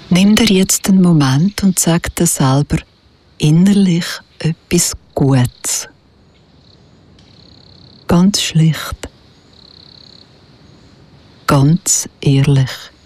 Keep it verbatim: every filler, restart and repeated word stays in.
Nimm dir jetzt einen Moment und sag dir selber innerlich etwas Gutes. Ganz schlicht. Ganz ehrlich.